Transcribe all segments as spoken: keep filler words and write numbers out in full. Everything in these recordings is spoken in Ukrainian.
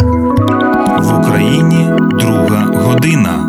В Україні друга година.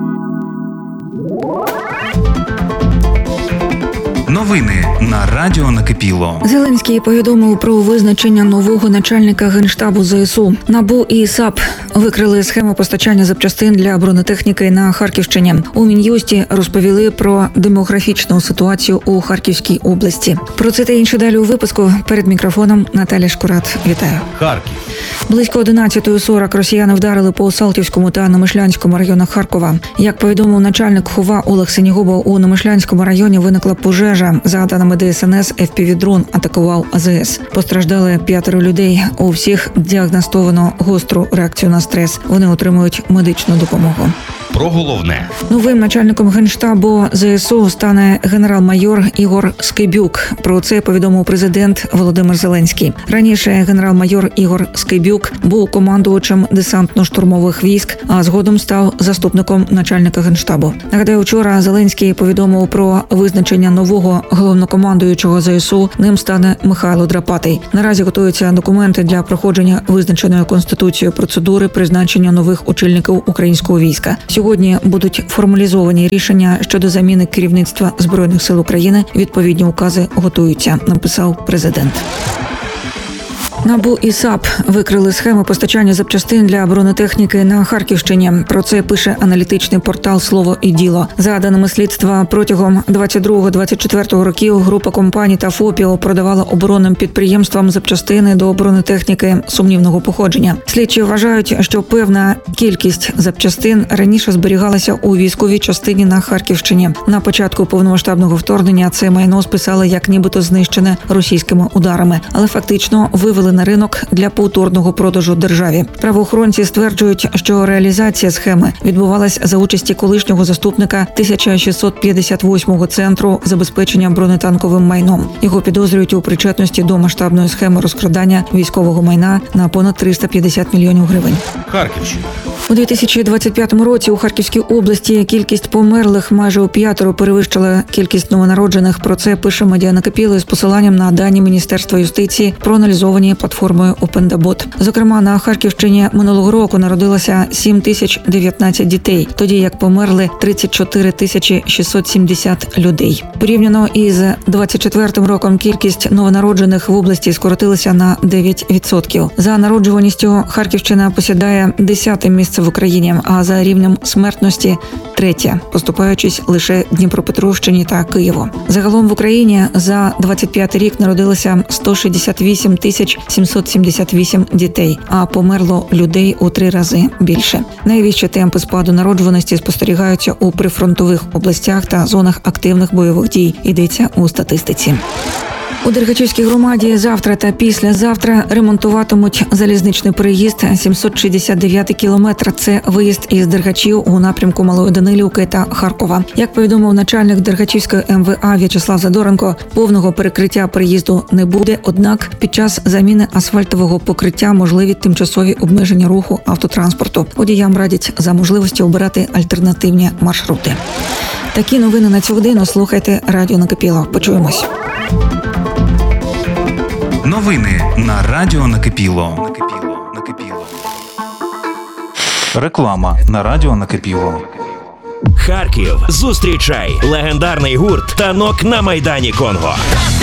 Новини на Радіо Накипіло. Зеленський повідомив про визначення нового начальника Генштабу ЗСУ. НАБУ і САП викрили схему постачання запчастин для бронетехніки на Харківщині. У Мін'юсті розповіли про демографічну ситуацію у Харківській області. Про це та інше далі у випуску. Перед мікрофоном Наталя Шкурат. Вітаю. Харків. Близько одинадцятої сорок росіяни вдарили по Салтівському та Немишлянському районах Харкова. Як повідомив начальник ХОВА Олег Синігубов, у Немишлянському районі виникла пожежа. За даними ДСНС, еф пі ві-дрон атакував а зе ес. Постраждали п'ятеро людей. У всіх діагностовано гостру реакцію на стрес. Вони отримують медичну допомогу. Про головне. Новим начальником Генштабу зе ес у стане генерал-майор Ігор Скибюк. Про це повідомив президент Володимир Зеленський. Раніше генерал-майор Ігор Скибюк був командувачем десантно-штурмових військ, а згодом став заступником начальника Генштабу. Нагадаю, вчора Зеленський повідомив про визначення нового головнокомандуючого зе ес у. Ним стане Михайло Драпатий. Наразі готуються документи для проходження визначеної Конституцією процедури призначення нових очільників українського війська. Сьогодні будуть формалізовані рішення щодо заміни керівництва Збройних сил України. Відповідні укази готуються, написав президент. НАБУ і САП викрили схеми постачання запчастин для бронетехніки на Харківщині. Про це пише аналітичний портал «Слово і діло». За даними слідства, протягом двадцять другого - двадцять четвертого років група компаній та ФОПів продавала оборонним підприємствам запчастини до бронетехніки сумнівного походження. Слідчі вважають, що певна кількість запчастин раніше зберігалася у військовій частині на Харківщині. На початку повномасштабного вторгнення це майно списали як нібито знищене російськими ударами, але фактично вивели на ринок для повторного продажу державі. Правоохоронці стверджують, що реалізація схеми відбувалась за участі колишнього заступника тисяча шістсот п'ятдесят восьмого центру забезпечення бронетанковим майном. Його підозрюють у причетності до масштабної схеми розкрадання військового майна на понад триста п'ятдесят мільйонів гривень. Харківщина. У дві тисячі двадцять п'ятому році у Харківській області кількість померлих майже у п'ятеро перевищила кількість новонароджених. Про це пише Медіа Накипіло з посиланням на дані Міністерства юстиції, проаналізовані платформою OpenDabot. Зокрема, на Харківщині минулого року народилося сім тисяч дев'ятнадцять дітей, тоді як померли тридцять чотири тисячі шістсот сімдесят людей. Порівняно із двадцять четвертим роком кількість новонароджених в області скоротилася на дев'ять відсотків. За народжуваністю Харківщина посідає десяте місце в Україні, а за рівнем смертності – третє, поступаючись лише Дніпропетровщині та Києву. Загалом в Україні за двадцять п'ятий рік народилося сто шістдесят вісім тисяч сімсот сімдесят вісім дітей, а померло людей у три рази більше. Найвищі темпи спаду народжуваності спостерігаються у прифронтових областях та зонах активних бойових дій, йдеться у статистиці. У Дергачівській громаді завтра та післязавтра ремонтуватимуть залізничний переїзд сімсот шістдесят дев'ятий кілометр. Це виїзд із Дергачів у напрямку Малої Данилівки та Харкова. Як повідомив начальник Дергачівської ем ве а В'ячеслав Задоренко, повного перекриття переїзду не буде, однак під час заміни асфальтового покриття можливі тимчасові обмеження руху автотранспорту. Водіям радять за можливості обирати альтернативні маршрути. Такі новини на цю годину слухайте Радіо Накипіло. Почуємось. Новини на Радіо Накипіло. Накипіло. Накипіло. Реклама на Радіо Накипіло. Харків. Зустрічай легендарний гурт «Танок» на Майдані Конго.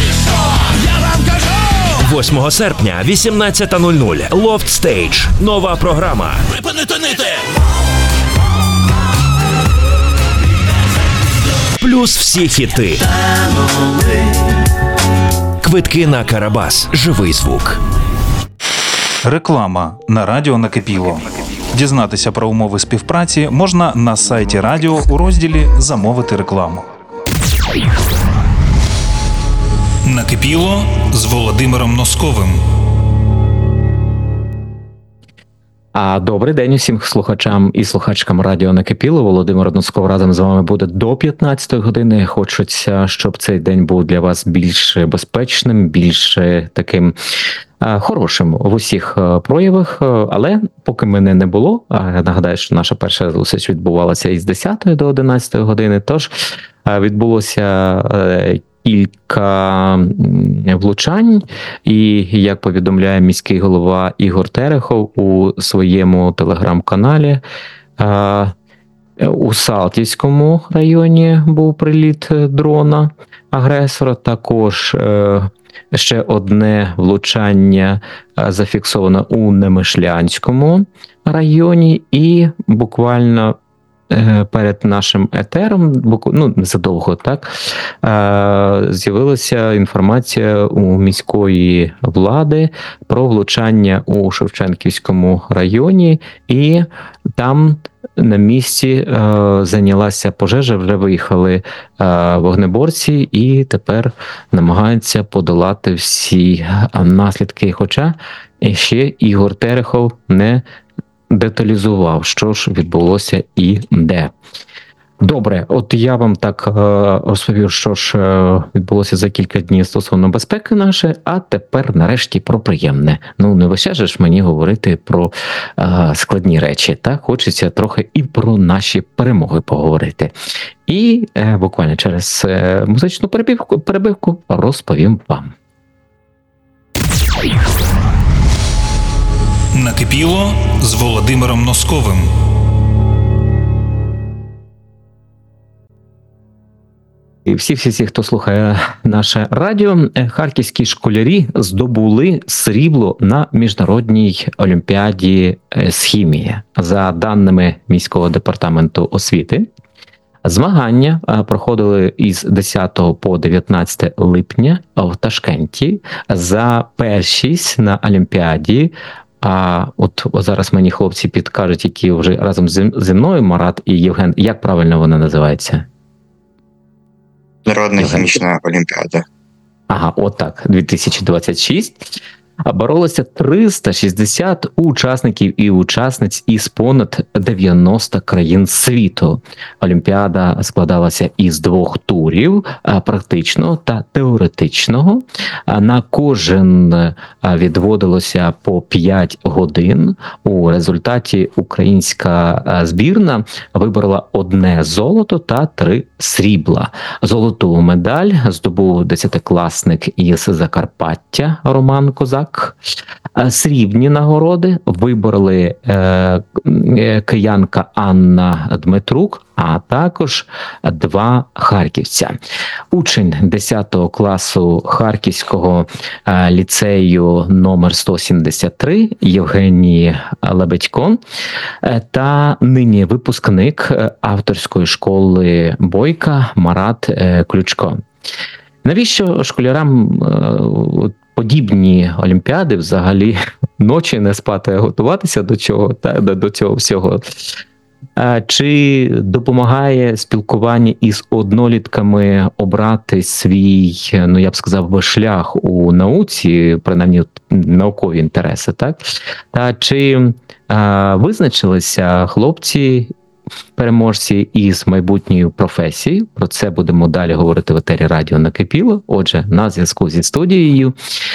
восьмого серпня, вісімнадцята нуль нуль. Loft Stage. Нова програма. Припинити нити! Плюс всі хіти. Квитки на Карабас. Живий звук. Реклама на Радіо Накипіло. Дізнатися про умови співпраці можна на сайті радіо у розділі «Замовити рекламу». Накипіло з Володимиром Носковим. А добрий день усім слухачам і слухачкам Радіо Накипіло. Володимир Носков разом з вами буде до п'ятнадцятої години. Хочеться, щоб цей день був для вас більш безпечним, більш таким а, хорошим в усіх а, проявах. Але поки мене не було, а, нагадаю, що наша перша зустріч відбувалася із десятої до одинадцятої години, тож а, відбулося а, кілька влучань, і, як повідомляє міський голова Ігор Терехов у своєму телеграм-каналі, у Салтівському районі був приліт дрона агресора, також ще одне влучання зафіксовано у Немишлянському районі, і буквально перед нашим етером, ну, незадовго, так, з'явилася інформація у міської влади про влучання у Шевченківському районі, і там на місці зайнялася пожежа, вже виїхали вогнеборці і тепер намагаються подолати всі наслідки. Хоча ще Ігор Терехов не деталізував, що ж відбулося і де. Добре, от я вам так е, розповів, що ж е, відбулося за кілька днів стосовно безпеки нашої, а тепер нарешті про приємне. Ну, не весь час ж мені говорити про е, складні речі, так? Хочеться трохи і про наші перемоги поговорити. І е, буквально через е, музичну перебивку, перебивку розповім вам. Накипіло з Володимиром Носковим. І всі-всі, хто слухає наше радіо, харківські школярі здобули срібло на міжнародній олімпіаді з хімії. За даними міського департаменту освіти, змагання проходили із десятого по дев'ятнадцяте липня в Ташкенті за першість на олімпіаді. А от зараз мені хлопці підкажуть, які вже разом зі мною, Марат і Євген, як правильно вона називається? Народна хімічна олімпіада. Ага, отак, дві тисячі двадцять шість. Боролося триста шістдесят учасників і учасниць із понад дев'яноста країн світу. Олімпіада складалася із двох турів, практичного та теоретичного. На кожен відводилося по п'ять годин. У результаті українська збірна виборола одне золото та три срібла. Золоту медаль здобув десятикласник із Закарпаття Роман Козак. Срібні нагороди вибороли е, киянка Анна Дмитрук, а також два харківця. Учень десятого класу Харківського е, ліцею номер сто сімдесят три Євгеній Лебедько е, та нині випускник авторської школи Бойка Марат е, Ключко. Навіщо школярам е, подібні олімпіади, взагалі ночі не спати, а готуватися до чого, та, до цього всього? Чи допомагає спілкування із однолітками обрати свій, ну я б сказав би, шлях у науці, принаймні наукові інтереси, так? Та чи а, визначилися хлопці переможці із майбутньої професії? Про це будемо далі говорити в етері радіо Накипіло. Отже, на зв'язку зі студією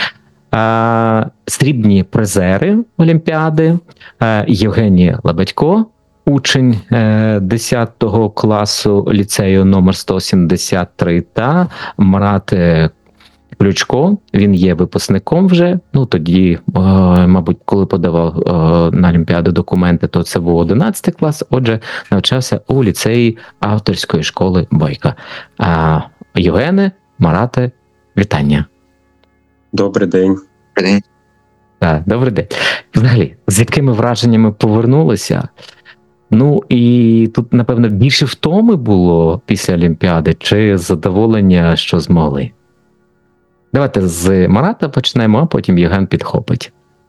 а, срібні призери Олімпіади а, Євгеній Лебедько, учень е, десятого класу ліцею номер сто сімдесят три, та Марат е, Ключко, він є випускником вже, ну тоді, е, мабуть, коли подавав е, на Олімпіаду документи, то це був одинадцятий клас, отже, навчався у ліцеї авторської школи Бойка. А, Євгене, Марате, вітання. Добрий день. Добрий день. Так, добрий день. Взагалі, з якими враженнями повернулися? Ну і тут, напевно, більше втоми було після Олімпіади, чи задоволення, що змогли? Давайте з Марата почнемо, а потім Євген підхопить.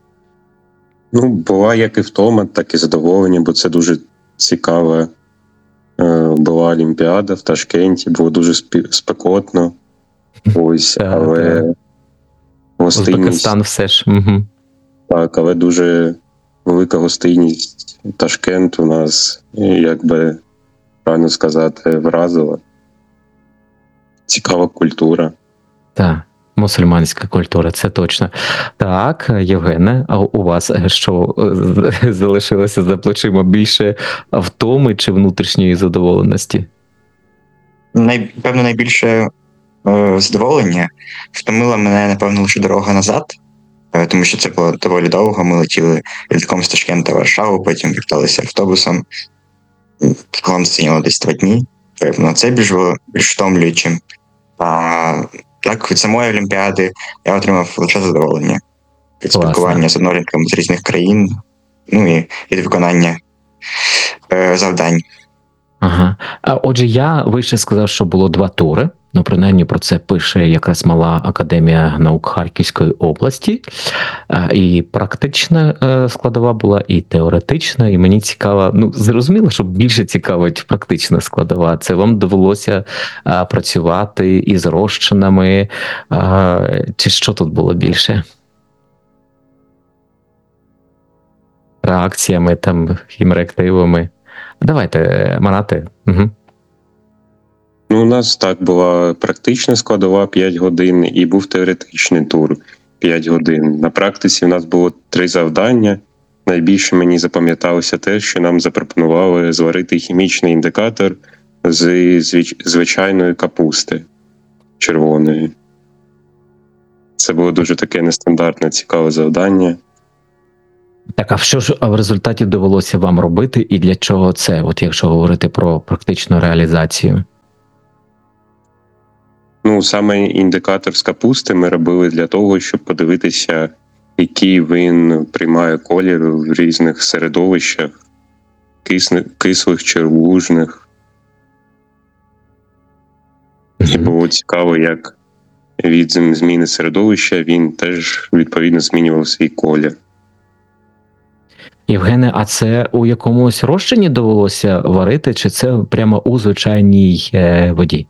Ну, була як і втома, так і задоволення, бо це дуже цікава е, була Олімпіада в Ташкенті, було дуже спі- спекотно. Ось, але гостинність. Узбекистан все ж. Угу. Так, але дуже велика гостинність Ташкенту нас, як би правильно сказати, вразила. Цікава культура. Так, мусульманська культура, це точно. Так, Євгене, а у вас що залишилося за плечима? Більше втоми чи внутрішньої задоволеності? Най, певно, найбільше е, задоволення. Втомила мене, напевно, лише дорога назад, е, тому що це було доволі довго. Ми летіли літком з Ташкента в Варшаву, потім верталися автобусом. Загалом зайняло десь два дні. Певно, це більш, більш втомлюючим. А так, від самої Олімпіади я отримав лише задоволення. Від спілкування з однолітками з різних країн, ну і від виконання е, завдань. Ага. А отже, я вище сказав, що було два тури. Ну, принаймні про це пише якраз Мала академія наук Харківської області. І практична складова була, і теоретична, і мені цікаво, ну, зрозуміло, що більше цікавить практична складова. Це вам довелося працювати із розчинами, чи що тут було більше? Реакціями, там, хімреактивами. Давайте, Марате. Угу. Ну, у нас так була практична складова п'ять годин і був теоретичний тур п'ять годин. На практиці у нас було три завдання. Найбільше мені запам'яталося те, що нам запропонували зварити хімічний індикатор з звич... звичайної капусти червоної. Це було дуже таке нестандартне, цікаве завдання. Так, а що ж в результаті довелося вам робити і для чого це, от якщо говорити про практичну реалізацію? Ну, саме індикатор з капусти ми робили для того, щоб подивитися, який він приймає колір в різних середовищах, кисне, кислих чи лужних. І було цікаво, як від зміни середовища він теж відповідно змінював свій колір. Євгене, а це у якомусь розчині довелося варити, чи це прямо у звичайній е, воді?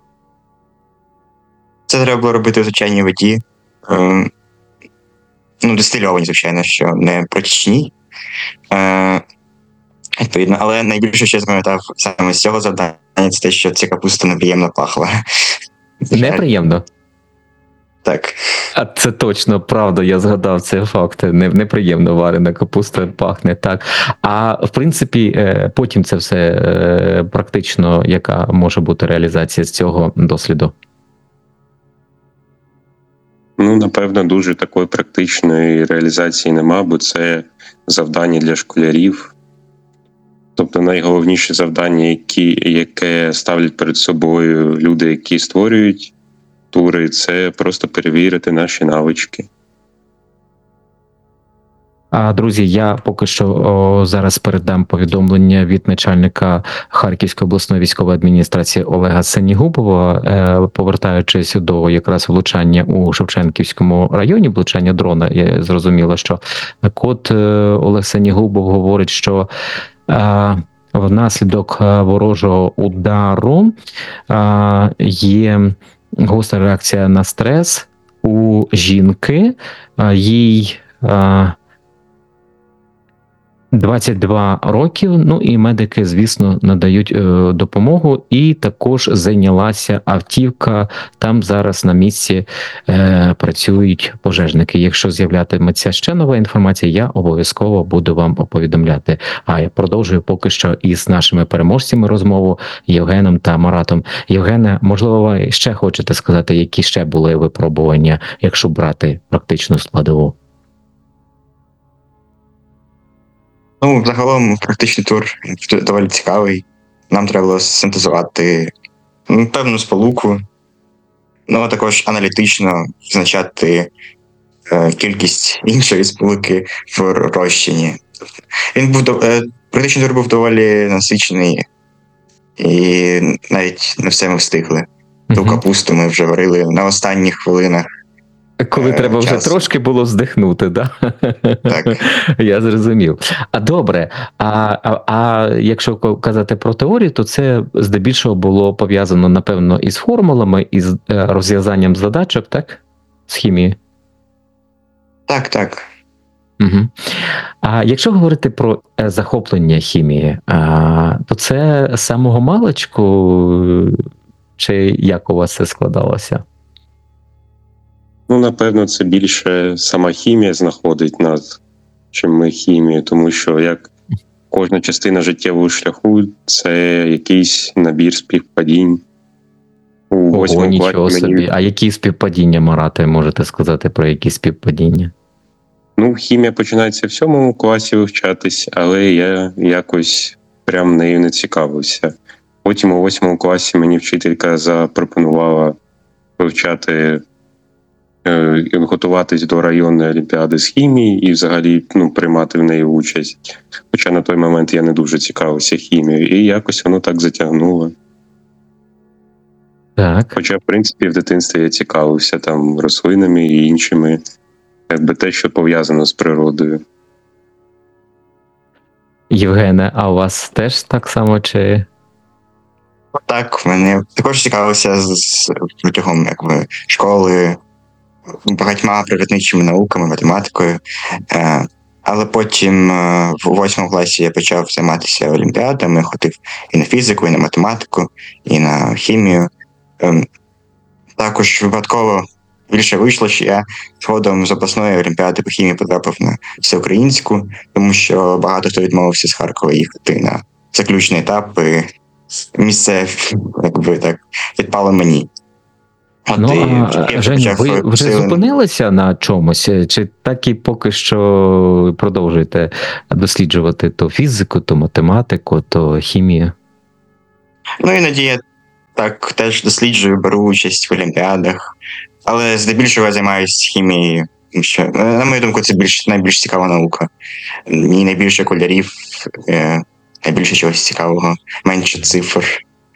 Це треба було робити в звичайній воді. Е, ну, дистильовані, звичайно, що не протічні. Е, відповідно, але найбільше, що я запам'ятав саме з цього завдання, це те, що ця капуста неприємно пахла. Неприємно? Так. А це точно правда, я згадав цей факт. Не, неприємно варена капуста пахне, так. А в принципі, потім це все практично, яка може бути реалізація з цього досліду? Ну, напевно, дуже такої практичної реалізації нема, бо це завдання для школярів. Тобто найголовніше завдання, які, яке ставлять перед собою люди, які створюють тури, це просто перевірити наші навички. А, друзі, я поки що о, зараз передам повідомлення від начальника Харківської обласної військової адміністрації Олега Сенігубова, е, повертаючись до якраз влучання у Шевченківському районі, влучання дрона, я зрозуміло, що так от е, Олег Сенігубов говорить, що е, внаслідок ворожого удару е, є гостра реакція на стрес у жінки, е, їй е, двадцять два роки, ну і медики, звісно, надають е, допомогу, і також зайнялася автівка, там зараз на місці е, працюють пожежники. Якщо з'являтиметься ще нова інформація, я обов'язково буду вам повідомляти. А я продовжую поки що із нашими переможцями розмову, Євгеном та Маратом. Євгене, можливо, ви ще хочете сказати, які ще були випробування, якщо брати практичну складову? Ну, загалом практичний тур доволі цікавий. Нам треба було синтезувати ну, певну сполуку, ну а також аналітично визначати е, кількість іншої сполуки в розчині. Він був е, практичний тур був доволі насичений, і навіть не все ми встигли. Ту Угу. капусту ми вже варили на останніх хвилинах. Коли Е, треба вже час. трошки було здихнути, да? Так. Я зрозумів. А добре, а, а, а якщо казати про теорію, то це здебільшого було пов'язано, напевно, із формулами, із е, розв'язанням задачок, так? З хімії? Так, так. Угу. А якщо говорити про е, захоплення хімії, а, то це з самого маличку, чи як у вас це складалося? Ну, напевно, це більше сама хімія знаходить нас, чим ми хімію, тому що як кожна частина життєвого шляху – це якийсь набір співпадінь. У Ого, восьмому нічого класі собі. мені А які співпадіння, Марате, можете сказати про які співпадіння? Ну, хімія починається в сьомому класі вивчатись, але я якось прям нею не цікавився. Потім у восьмому класі мені вчителька запропонувала вивчати, е, готуватись до районної олімпіади з хімії і взагалі ну, приймати в неї участь. Хоча на той момент я не дуже цікавився хімією, і якось воно так затягнуло. Так. Хоча, в принципі, в дитинстві я цікавився там рослинами і іншими, якби те, що пов'язано з природою. Євгене, а у вас теж так само чи? Так, в мене також цікавився з, з протягом якби, школи багатьма природничими науками, математикою. Е, але потім е, в восьмому класі я почав займатися олімпіадами, ходив і на фізику, і на математику, і на хімію. Е, також випадково більше вийшло, що я згодом з обласної олімпіади по хімії потрапив на всеукраїнську, тому що багато хто відмовився з Харкова їхати на заключний етап, і місце якби так відпало мені. От Ну, і а, я Женя, почав ви вже посилено- зупинилися на чомусь, чи так і поки що продовжуєте досліджувати то фізику, то математику, то хімію? Ну, іноді я так теж досліджую, беру участь в олімпіадах, але здебільшого я займаюся хімією, тому що, на мою думку, це більш, найбільш цікава наука. І найбільше кольорів, е, найбільше чогось цікавого, менше цифр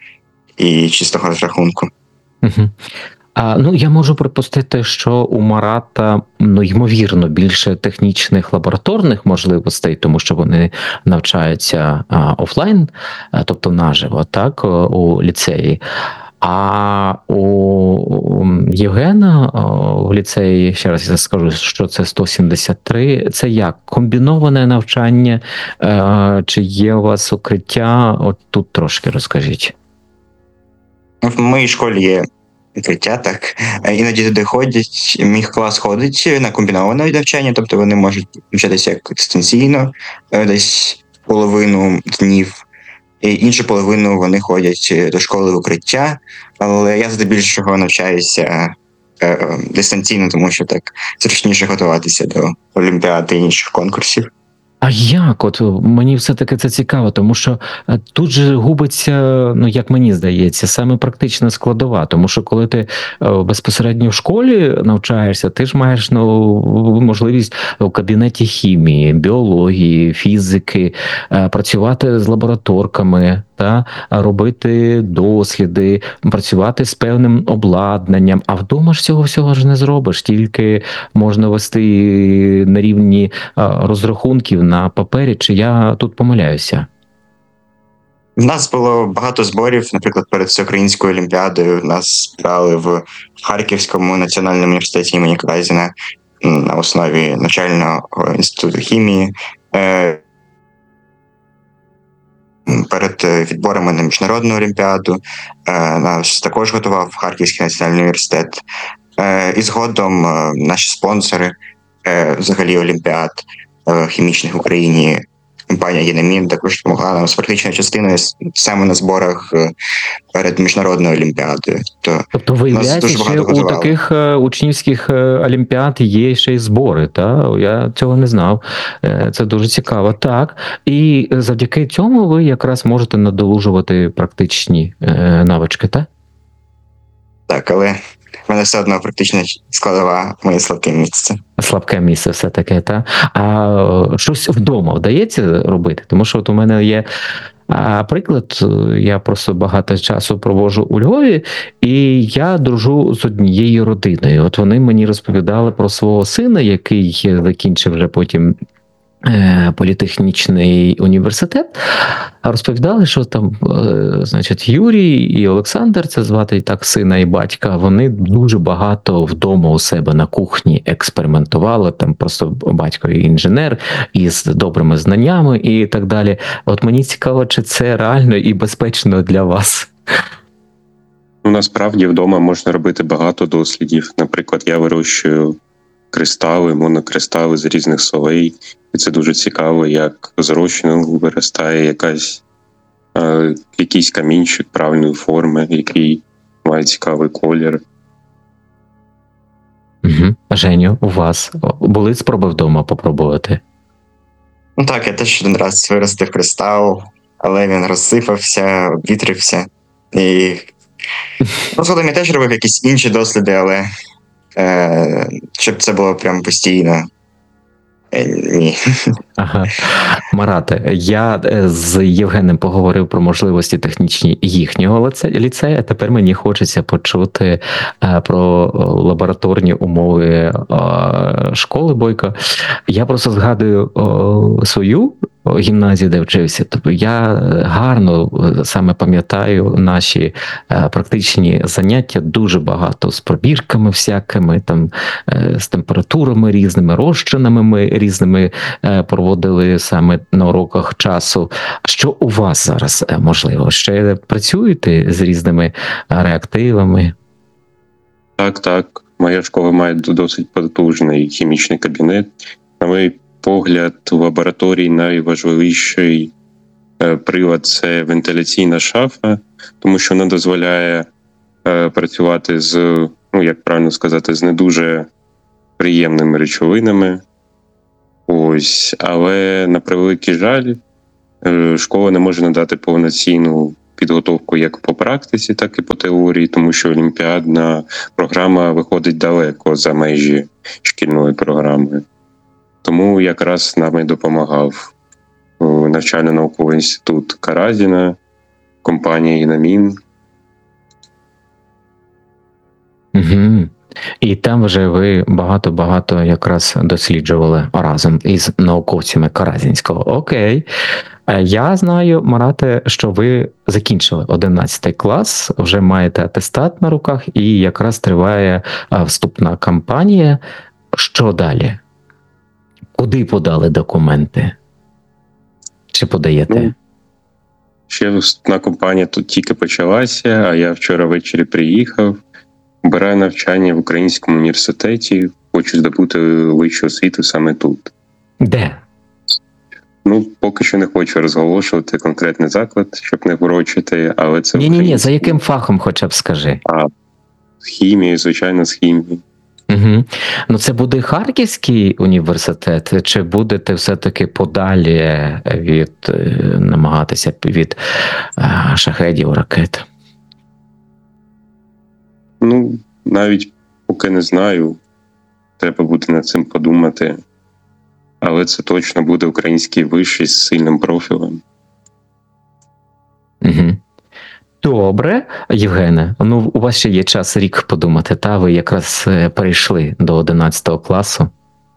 і чистого розрахунку. Угу. А, ну, я можу припустити, що у Марата, ну, ймовірно, більше технічних лабораторних можливостей, тому що вони навчаються а, офлайн, а, тобто наживо, так, у ліцеї. А у Євгена в ліцеї, ще раз я скажу, що це сто сімдесят три, це як? Комбіноване навчання, чи є у вас укриття? От тут трошки розкажіть. В моїй школі є укриття, так. Іноді туди ходять, мій клас ходить на комбіноване навчання, тобто вони можуть навчатися як дистанційно, десь половину днів, і іншу половину вони ходять до школи в укриття, але я здебільшого навчаюся е, дистанційно, тому що так зручніше готуватися до олімпіади і інших конкурсів. А як? От мені все-таки це цікаво, тому що тут же губиться, ну як мені здається, саме практична складова, тому що коли ти безпосередньо в школі навчаєшся, ти ж маєш ну, можливість у кабінеті хімії, біології, фізики, працювати з лабораторками, та робити досліди, працювати з певним обладнанням, а вдома ж цього всього ж не зробиш, тільки можна вести на рівні розрахунків на папері, чи я тут помиляюся? У нас було багато зборів, наприклад, перед Всеукраїнською олімпіадою нас брали в Харківському національному університеті імені Крайзена на основі навчального інституту хімії. Перед відборами на міжнародну олімпіаду нас також готував Харківський національний університет. І згодом наші спонсори взагалі олімпіад хімічних в Україні, компанія «Єнамін» також допомогла нам з практичною частиною саме на зборах перед міжнародною олімпіадою. Тобто, тобто виявляється, що у таких учнівських олімпіад є ще й збори, та? Я цього не знав. Це дуже цікаво. Так, і завдяки цьому ви якраз можете надолужувати практичні навички, так? Так, але в мене все одно практична складова моє слабке місце. Слабке місце все-таки, так? А щось вдома вдається робити? Тому що от у мене є а, приклад, я просто багато часу проводжу у Львові, і я дружу з однією родиною. От вони мені розповідали про свого сина, який закінчив вже потім політехнічний університет, розповідали, що там, значить, Юрій і Олександр, це звати так сина і батька, вони дуже багато вдома у себе на кухні експериментували, там просто батько інженер із добрими знаннями і так далі. От мені цікаво, чи це реально і безпечно для вас? Ну, насправді вдома можна робити багато дослідів. Наприклад, я вирощую кристали, монокристали з різних солей. І це дуже цікаво, як з розчину виростає якась, е, якийсь камінчик правильної форми, який має цікавий колір. Угу. Женю, у вас були спроби вдома попробувати? Ну так, я теж один раз виростив кристал, але він розсипався, обвітрився. І ну, згодом я теж робив якісь інші досліди, але е, щоб це було прям постійно. Е, ні. Ага. Марате, я з Євгеном поговорив про можливості технічні їхнього ліцею, а тепер мені хочеться почути про лабораторні умови школи Бойка. Я просто згадую свою гімназію, де вчився. Тобто я гарно саме пам'ятаю наші практичні заняття, дуже багато з пробірками всякими, там, з температурами різними, розчинами ми різними проводили саме на уроках часу. Що у вас зараз можливо? Ще працюєте з різними реактивами? Так, так. Моя школа має досить потужний хімічний кабінет. На мій погляд, в лабораторії найважливіший прилад – це вентиляційна шафа, тому що вона дозволяє працювати з, ну, як правильно сказати, з не дуже приємними речовинами. Ось, але на превеликий жаль, школа не може надати повноцінну підготовку як по практиці, так і по теорії, тому що олімпіадна програма виходить далеко за межі шкільної програми. Тому якраз нам і допомагав навчально-науковий інститут Каразіна, компанія «Інамін». Угу. І там вже ви багато-багато якраз досліджували разом із науковцями Каразінського. Окей. Я знаю, Марате, що ви закінчили одинадцятий клас, вже маєте атестат на руках і якраз триває вступна кампанія. Що далі? Куди подали документи? Чи подаєте? Ну, ще вступна кампанія тут тільки почалася, а я вчора ввечері приїхав. Обираю навчання в Українському університеті, хочу здобути вищу освіту саме тут. Де? Ну, поки що не хочу розголошувати конкретний заклад, щоб не врочити, але це... Ні-ні-ні, за яким фахом хоча б скажи? А, з хімії, звичайно, з хімії. Угу. Ну, це буде Харківський університет, чи будете все-таки подалі від, намагатися від шахедів, ракет? Ну, навіть поки не знаю, треба буде над цим подумати. Але це точно буде український виший з сильним профілем. Угу. Добре, Євгене, ну у вас ще є час рік подумати, та ви якраз перейшли до одинадцятого класу.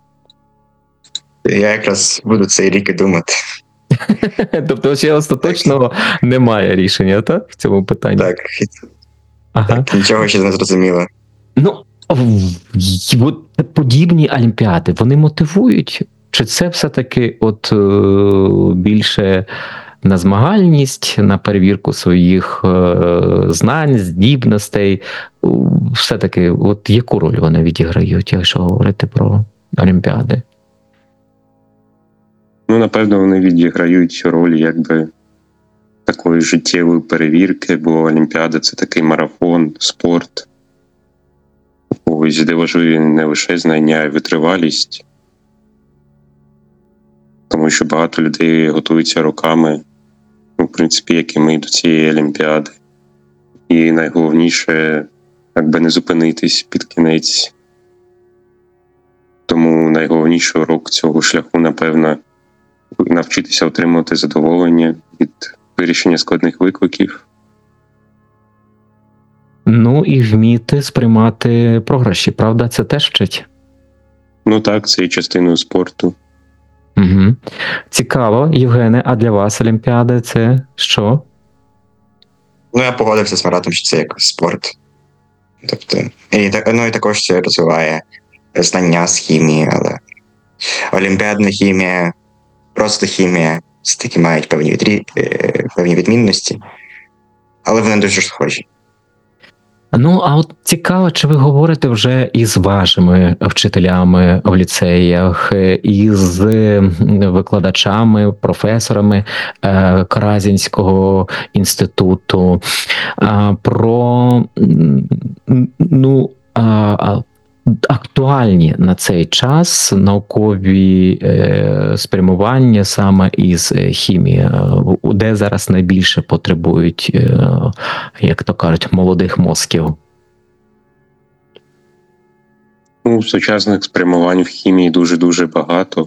Я якраз буду цей рік і думати. Тобто ще остаточного немає рішення, так, в цьому питанні? Так, ага. Так, нічого ще не зрозуміло. Ну, от подібні олімпіади, вони мотивують? Чи це все-таки от більше на змагальність, на перевірку своїх знань, здібностей? Все-таки, от яку роль вони відіграють, якщо говорити про олімпіади? Ну, напевно, вони відіграють роль якби такої життєвої перевірки, бо олімпіада – це такий марафон, спорт. Ось, де важливі не лише знання, а й витривалість. Тому що багато людей готуються роками, ну, в принципі, як і ми до цієї олімпіади. І найголовніше, якби не зупинитись під кінець. Тому найголовніший урок цього шляху, напевно, навчитися отримувати задоволення від вирішення складних викликів. Ну і вміти сприймати програші, правда? Це теж вчить? Ну так, це і частиною спорту. Угу. Цікаво, Євгене, а для вас олімпіади це що? Ну, я погодився з Маратом, що це як спорт. Тобто, і, ну, і також це розвиває знання з хімії, але олімпіадна хімія, просто хімія, це таки мають певні, відрі... певні відмінності, але вони дуже схожі. Ну, а от цікаво, чи ви говорите вже із вашими вчителями в ліцеях, із викладачами, професорами е, Каразінського інституту е, про м, ну, а, актуальні на цей час наукові е, спрямування саме із хімії, е, де зараз найбільше потребують, е, як то кажуть, молодих мозків? Ну, сучасних спрямувань в хімії дуже-дуже багато.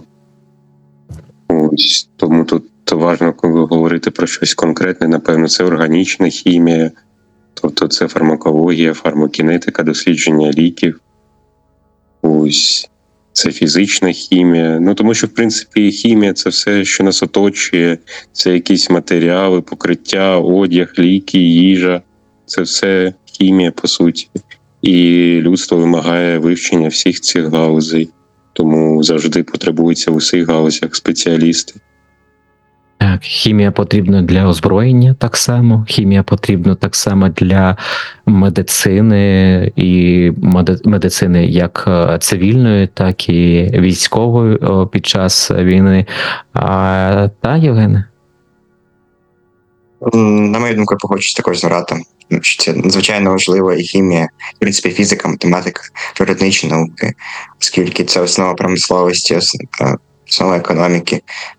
Ось, тому тут важливо, коли говорити про щось конкретне, напевно, це органічна хімія, тобто це фармакологія, фармакінетика, дослідження ліків. Ось, це фізична хімія. Ну, тому що, в принципі, хімія – це все, що нас оточує. Це якісь матеріали, покриття, одяг, ліки, їжа. Це все хімія, по суті. І людство вимагає вивчення всіх цих галузей. Тому завжди потребуються в усіх галузях спеціалісти. Так, хімія потрібна для озброєння так само, хімія потрібна так само для медицини, і медицини як цивільної, так і військової під час війни. А, та, Євгене? На мою думку, я погоджуюсь також з Маратом. Це надзвичайно важлива і хімія, в принципі, фізика, математика, природничі науки, оскільки це основа промисловості, основа економіки.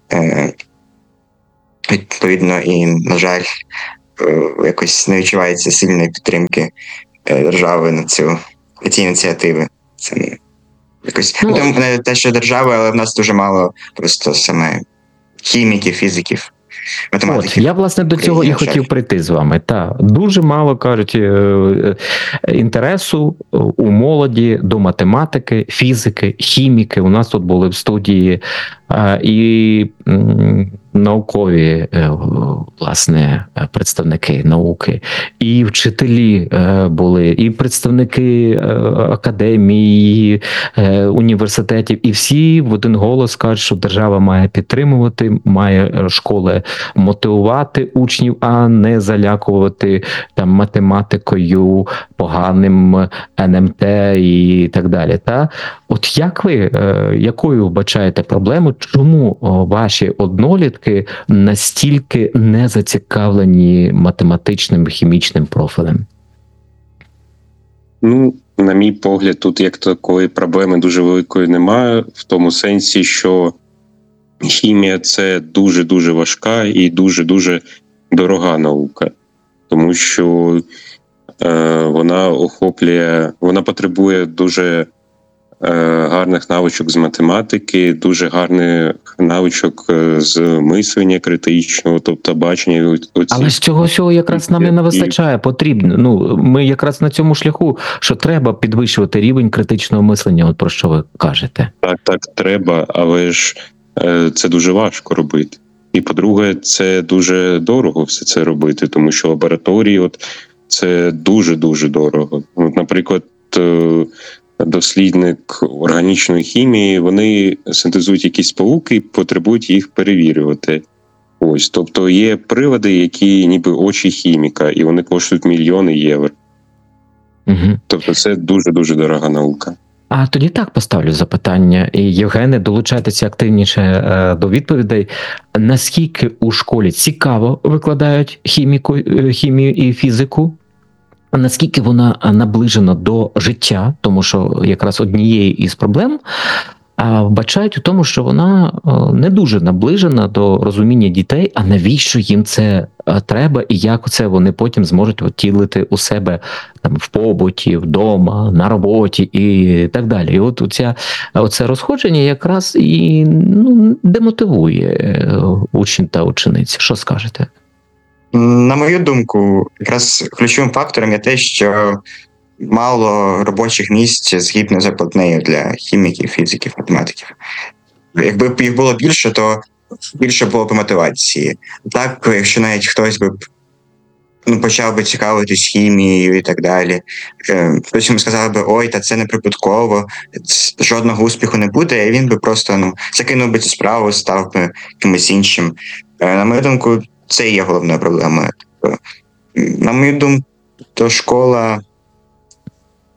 Відповідно, і, на жаль, якось не відчувається сильної підтримки держави на цю на ці ініціативи. Це якось ну, не те, що держави, але в нас дуже мало просто саме хіміків, фізиків. От, я, власне, до цього і хотів прийти з вами. Та, дуже мало, кажуть, інтересу у молоді до математики, фізики, хіміки. У нас тут були в студії і наукові, власне, представники науки, і вчителі були, і представники академії, університетів, і всі в один голос кажуть, що держава має підтримувати, має школи мотивувати учнів, а не залякувати там математикою, поганим ен ем те і так далі. Та? От як ви, якою вбачаєте проблему, чому ваші однолітки настільки не зацікавлені математичним, хімічним профілем? Ну, на мій погляд, тут як такої проблеми дуже великої немає, в тому сенсі, що хімія – це дуже-дуже важка і дуже-дуже дорога наука, тому що е, вона охоплює, вона потребує дуже гарних навичок з математики, дуже гарних навичок з мислення критичного, тобто бачення. Оці... Але ж цього всього якраз нам і не вистачає, потрібно. Ну, ми якраз на цьому шляху, що треба підвищувати рівень критичного мислення, от про що ви кажете. Так, так, треба, але ж це дуже важко робити. І, по-друге, це дуже дорого все це робити, тому що лабораторії, от, це дуже-дуже дорого. От, наприклад, дослідник органічної хімії, вони синтезують якісь сполуки і потребують їх перевірювати. Ось, тобто є прилади, які ніби очі хіміка, і вони коштують мільйони євро. Угу. Тобто це дуже-дуже дорога наука. А тоді так поставлю запитання. І, Євгене, долучайтеся активніше е, до відповідей. Наскільки у школі цікаво викладають хіміку, хімію і фізику? Наскільки вона наближена до життя, тому що якраз однією із проблем а вбачають у тому, що вона не дуже наближена до розуміння дітей, а навіщо їм це треба і як це вони потім зможуть втілити у себе там в побуті, вдома, на роботі і так далі. І от оця, оце розходження якраз і ну, демотивує учнів та учениць. Що скажете? На мою думку, якраз ключовим фактором є те, що мало робочих місць з гідною зарплатнею для хіміків, фізиків, математиків. Якби їх було більше, то більше було б мотивації. Так, якщо навіть хтось би ну, почав би цікавитись хімією і так далі, хтось йому сказав би, ой, та це не прибутково, жодного успіху не буде, і він би просто ну, закинув би цю справу, став би кимось іншим. На мою думку, це і є головною проблемою. На мою думку, то школа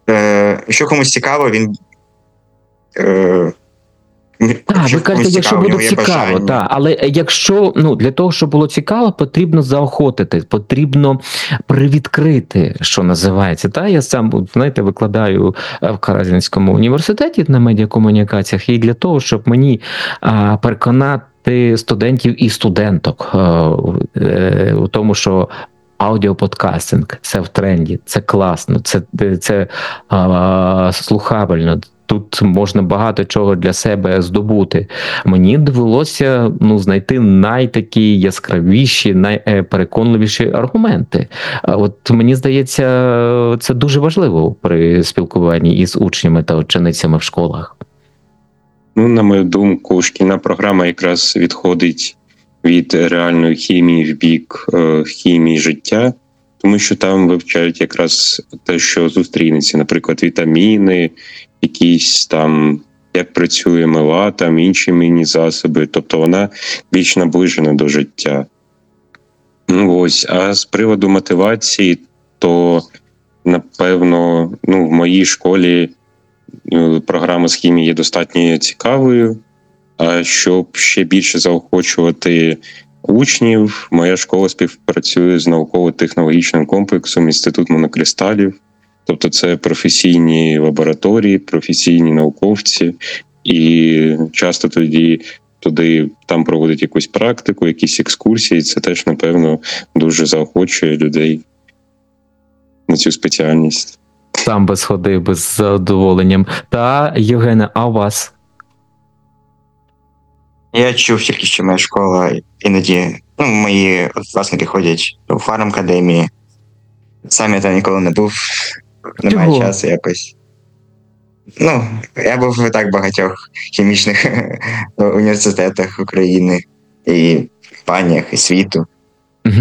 Е, якщо комусь цікаво, він. Е, Так, ви кажете, якщо в буде нього є цікаво, бажання. так. Але якщо, ну, для того, щоб було цікаво, потрібно заохотити, потрібно привідкрити, що називається. Та я сам, знаєте, викладаю в Каразінському університеті на медіакомунікаціях, і для того, щоб мені а, переконати студентів і студенток а, е, у тому, що аудіоподкастинг – це в тренді, це класно, це, це а, слухабельно. Тут можна багато чого для себе здобути. Мені довелося ну, знайти найтакі яскравіші, найпереконливіші аргументи. От мені здається, це дуже важливо при спілкуванні із учнями та ученицями в школах. Ну, на мою думку, шкільна програма якраз відходить від реальної хімії в бік е, хімії життя, тому що там вивчають якраз те, що зустрінеться, наприклад, вітаміни, якісь там, як працює мила, там інші імунні засоби, тобто вона більш наближена до життя. Ну ось, а з приводу мотивації, то напевно, ну, в моїй школі програма з хімії є достатньо цікавою, а щоб ще більше заохочувати учнів, моя школа співпрацює з науково-технологічним комплексом Інститут монокристалів. Тобто це професійні лабораторії, професійні науковці, і часто тоді туди там проводять якусь практику, якісь екскурсії. Це теж, напевно, дуже заохочує людей на цю спеціальність. Сам би сходив би з задоволенням. Та, Євгене, а у вас? Я чув тільки, що моя школа іноді, ну, мої однокласники ходять у фармкадемії. Сам я там ніколи не був, немає Чого? часу якось. Ну, я був в так багатьох хімічних університетах України і компаніях, і світу. Угу.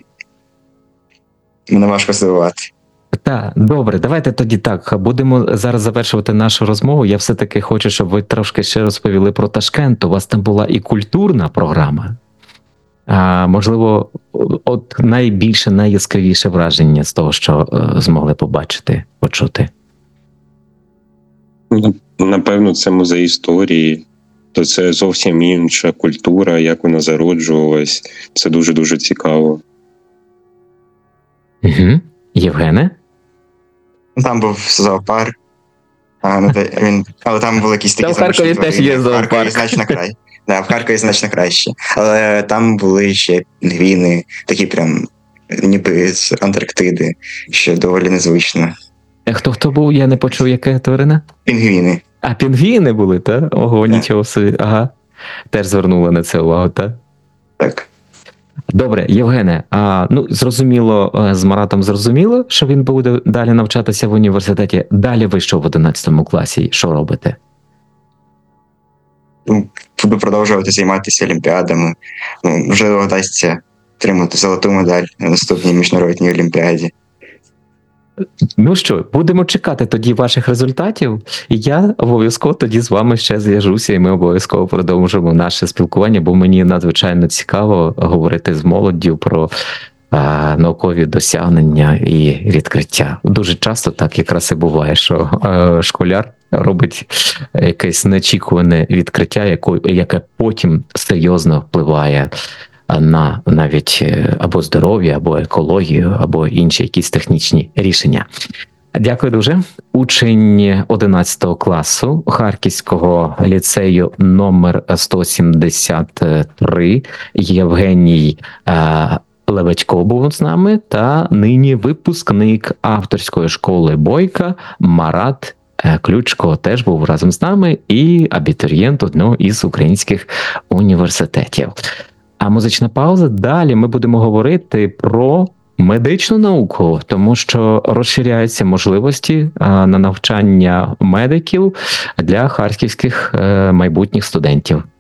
Мене важко здивувати. Так, добре, давайте тоді так, будемо зараз завершувати нашу розмову. Я все-таки хочу, щоб ви трошки ще розповіли про Ташкент. У вас там була і культурна програма. А, можливо, от найбільше, найяскравіше враження з того, що е, змогли побачити, почути. Напевно, це музей історії, то це зовсім інша культура, як вона зароджувалась. Це дуже-дуже цікаво. Угу. Євгене? Там був зоопарк, а, ну, де він, але там були якісь такі Там в Харкові заморожені теж є тварини. В Харкові зоопарк. значно край. Да, в Харкові значно краще. Але там були ще пінгвіни, такі прям ніби з Антарктиди, що доволі незвично. Е, Хто хто був? Я не почув, яка тварина? Пінгвіни. А пінгвіни були, так? Ого, Так. нічого собі. Ага. Теж звернули на це увагу, так? Так. Добре, Євгене, а, ну, зрозуміло, з Маратом зрозуміло, що він буде далі навчатися в університеті. Далі ви що в одинадцятому класі? Що робите? Ну, буду продовжувати займатися олімпіадами. Ну, можливо, вдасться отримати золоту медаль на наступній міжнародній олімпіаді. Ну що, будемо чекати тоді ваших результатів. І я обов'язково тоді з вами ще зв'яжуся, і ми обов'язково продовжимо наше спілкування, бо мені надзвичайно цікаво говорити з молоддю про а, наукові досягнення і відкриття. Дуже часто так якраз і буває, що а, школяр робить якесь неочікуване відкриття, яко, яке потім серйозно впливає на навіть або здоров'я, або екологію, або інші якісь технічні рішення. Дякую дуже. Учень одинадцятого класу Харківського ліцею номер сто сімдесят три Євгеній е, Левечко був з нами, та нині випускник авторської школи Бойка Марат Ключко теж був разом з нами, і абітурієнт одного із українських університетів. А музична пауза. Далі ми будемо говорити про медичну науку, тому що розширяються можливості на навчання медиків для харківських майбутніх студентів.